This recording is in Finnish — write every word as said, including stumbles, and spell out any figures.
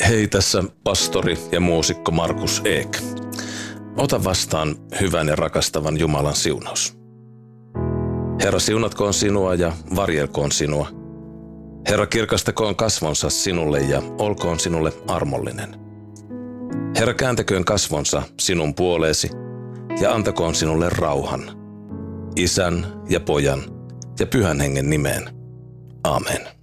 Hei, tässä pastori ja muusikko Markus Eek. Ota vastaan hyvän ja rakastavan Jumalan siunaus. Herra, siunatkoon sinua ja varjelkoon sinua. Herra, kirkastakoon kasvonsa sinulle ja olkoon sinulle armollinen. Herra, kääntäköön kasvonsa sinun puoleesi ja antakoon sinulle rauhan. Isän ja Pojan ja Pyhän Hengen nimeen. Amen.